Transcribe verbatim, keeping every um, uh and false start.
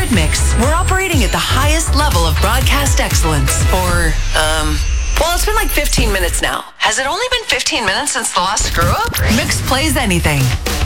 at Mix, we're operating at the highest level of broadcast excellence. Or, um... well, it's been like fifteen minutes now. Has it only been fifteen minutes since the last screw-up? Mix plays anything.